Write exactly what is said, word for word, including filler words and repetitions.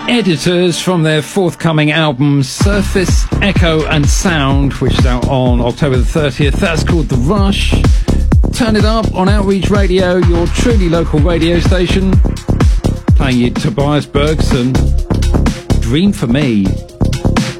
Editors from their forthcoming album Surface, Echo and Sound, which is out on October the thirtieth. That's called The Rush. Turn it up on Outreach Radio, your truly local radio station. Playing you Tobias Bergson, Dream for Me.